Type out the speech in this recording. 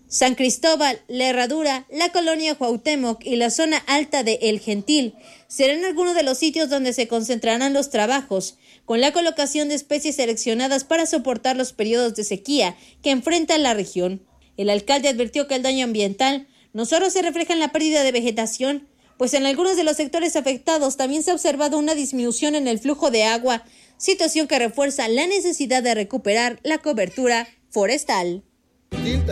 San Cristóbal, La Herradura, la colonia Cuauhtémoc y la zona alta de El Gentil serán algunos de los sitios donde se concentrarán los trabajos, con la colocación de especies seleccionadas para soportar los periodos de sequía que enfrenta la región. El alcalde advirtió que el daño ambiental no solo se refleja en la pérdida de vegetación, pues en algunos de los sectores afectados también se ha observado una disminución en el flujo de agua, situación que refuerza la necesidad de recuperar la cobertura forestal.